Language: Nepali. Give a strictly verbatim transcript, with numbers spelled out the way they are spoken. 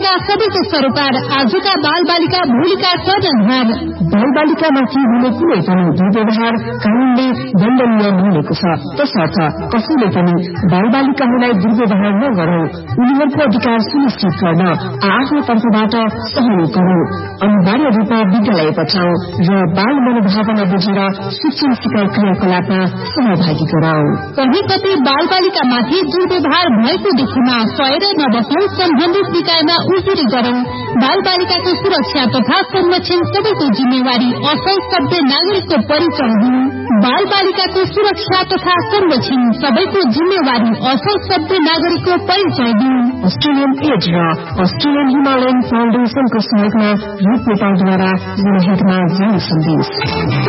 भएका सबैको सरोकार आजका बाल बालिका भोलिका कर्णधार। बाल बालिकामाथि हुने कुनै पनि दुर्व्यवहार कानूनले दण्डनीय हुनेको छ। त्यसर्थ कसैले पनि बाल बालिकाहरूलाई दुर्व्यवहार नगरौं, उनीहरूको अधिकार सुनिश्चित गर्न आफ्नो तर्फबाट सहयोग गरौं, अनिवार्य रूपमा विद्यालय पठाऊ र बाल मनोभावना बुझेर शिक्षण सिकाइ क्रियाकलापमा सहभागी गराऊ। कहीँ कतै बाल बालिकामाथि दुर्व्यवहार भएको देखिमा सहेर नबसौं, सम्बन्धित निकायमा उजुरी गरौं। बाल बालिकाको सुरक्षा तथा संरक्षण सबैको जिम्मेवारी, असल सभ्य नागरिकको परिचय हुनु। बाल बालिकाको सुरक्षा तथा संरक्षण सबैको जिम्मेवारी, असल सभ्य नागरिकको परिचय दिनु। अस्ट्रेलियन एड र अस्ट्रेलियन हिमालयन फाउन्डेशनको सहयोगमा रूप नेपालद्वारा जनहितमा जारी सन्देश।